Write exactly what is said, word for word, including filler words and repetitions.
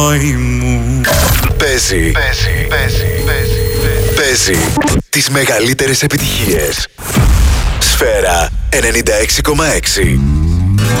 μου. Παίζει. Παίζει. Παίζει. Παίζει. Παίζει τις μεγαλύτερες επιτυχίες. Σφαίρα ενενήντα έξι κόμμα έξι.